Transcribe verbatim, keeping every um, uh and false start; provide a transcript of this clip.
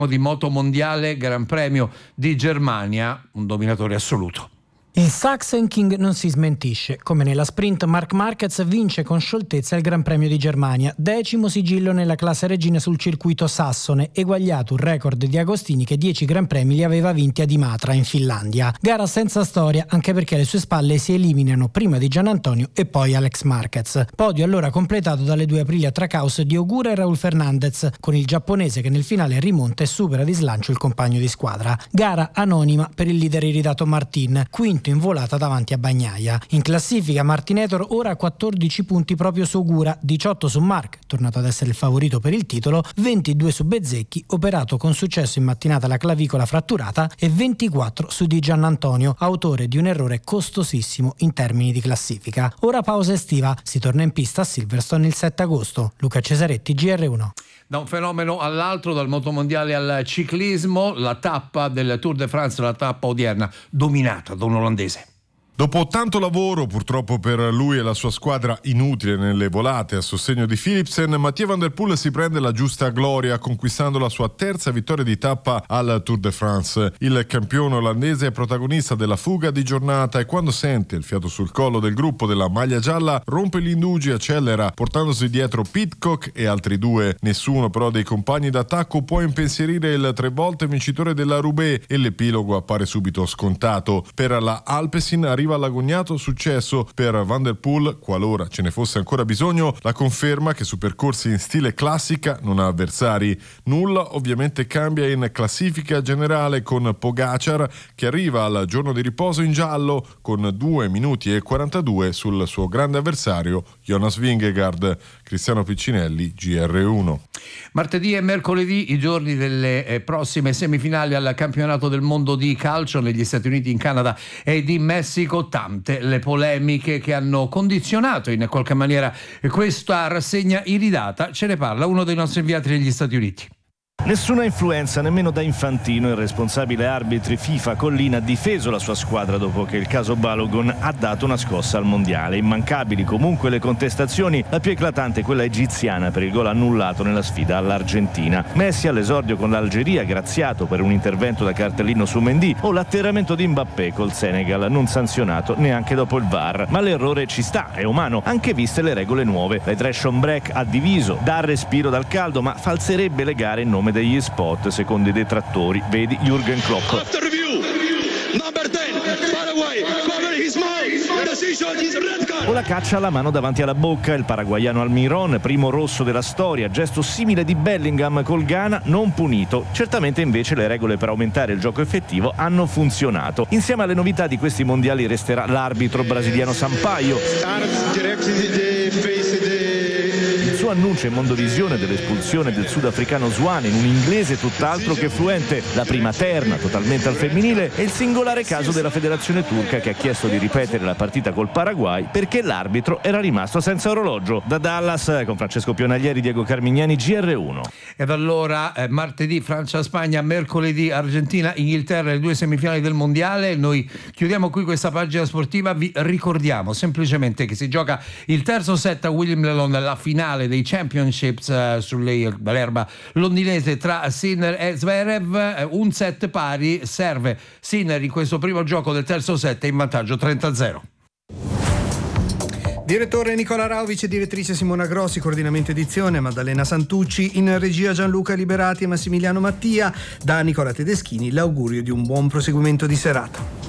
di moto mondiale, Gran Premio di Germania, un dominatore assoluto. Il Sachsen King non si smentisce. Come nella sprint, Marc Marquez vince con scioltezza il Gran Premio di Germania, decimo sigillo nella classe regina sul circuito sassone, eguagliato un record di Agostini che dieci Gran Premi li aveva vinti ad Imatra in Finlandia. Gara senza storia, anche perché alle sue spalle si eliminano prima di Gianantonio e poi Alex Marquez. Podio allora completato dalle due Aprilia Trackhouse di Ogura e Raul Fernandez, con il giapponese che nel finale rimonta e supera di slancio il compagno di squadra. Gara anonima per il leader iridato Martin, quinto in volata davanti a Bagnaia. In classifica Martinetor ora ha quattordici punti proprio su Ogura, diciotto su Marc, tornato ad essere il favorito per il titolo, ventidue su Bezzecchi, operato con successo in mattinata la clavicola fratturata, e ventiquattro su Di Giannantonio, autore di un errore costosissimo in termini di classifica. Ora pausa estiva, si torna in pista a Silverstone il sette agosto. Luca Cesaretti, G R uno. Da un fenomeno all'altro, dal motomondiale al ciclismo, la tappa del Tour de France, la tappa odierna, dominata da un olandese. Dopo tanto lavoro, purtroppo per lui e la sua squadra inutile nelle volate a sostegno di Philipsen, Mathieu van der Poel si prende la giusta gloria conquistando la sua terza vittoria di tappa al Tour de France. Il campione olandese è protagonista della fuga di giornata e quando sente il fiato sul collo del gruppo della maglia gialla rompe gli indugi e accelera, portandosi dietro Pidcock e altri due. Nessuno però dei compagni d'attacco può impensierire il tre volte vincitore della Roubaix e l'epilogo appare subito scontato. Per la Alpecin arriva all'agognato successo. Per Van der Poel, qualora ce ne fosse ancora bisogno, la conferma che su percorsi in stile classica non ha avversari. Nulla ovviamente cambia in classifica generale con Pogacar che arriva al giorno di riposo in giallo con due minuti e quarantadue sul suo grande avversario Jonas Vingegaard. Cristiano Piccinelli, G R uno. Martedì e mercoledì i giorni delle eh, prossime semifinali al campionato del mondo di calcio negli Stati Uniti, in Canada ed in Messico. Tante le polemiche che hanno condizionato in qualche maniera questa rassegna iridata. Ce ne parla uno dei nostri inviati negli Stati Uniti. Nessuna influenza nemmeno da Infantino. Il responsabile arbitri FIFA Collina ha difeso la sua squadra dopo che il caso Balogun ha dato una scossa al mondiale. Immancabili comunque le contestazioni, la più eclatante quella egiziana per il gol annullato nella sfida all'Argentina. Messi all'esordio con l'Algeria graziato per un intervento da cartellino su Mendy, o l'atterramento di Mbappé col Senegal non sanzionato neanche dopo il V A R. Ma l'errore ci sta, è umano, anche viste le regole nuove. Federation Break ha diviso, dà respiro dal caldo, ma falserebbe le gare in nome degli spot secondo i detrattori, vedi Jürgen Klopp. After review, number ten, Paraguay, cover his mouth, decision is red card. O la caccia alla mano davanti alla bocca, il paraguaiano Almiron, primo rosso della storia, gesto simile di Bellingham col Ghana, non punito. Certamente invece le regole per aumentare il gioco effettivo hanno funzionato. Insieme alle novità di questi mondiali resterà l'arbitro brasiliano Sampaio. Il suo annuncio in Mondovisione dell'espulsione del sudafricano Zwane in un inglese tutt'altro che fluente, la prima terna totalmente al femminile e il singolare caso della federazione turca che ha chiesto di ripetere la partita col Paraguay perché l'arbitro era rimasto senza orologio. Da Dallas con Francesco Pionaglieri, Diego Carmignani, G R uno. Ed allora eh, martedì Francia-Spagna, mercoledì Argentina-Inghilterra, le due semifinali del mondiale. Noi chiudiamo qui questa pagina sportiva, vi ricordiamo semplicemente che si gioca il terzo set a Wimbledon, la finale dei Championships uh, sull'erba londinese tra Sinner e Zverev. Uh, un set pari, serve Sinner in questo primo gioco del terzo set in vantaggio trenta a zero. Direttore Nicola Rauvic, direttrice Simona Grossi, coordinamento edizione Maddalena Santucci, in regia Gianluca Liberati e Massimiliano Mattia. Da Nicola Tedeschini l'augurio di un buon proseguimento di serata.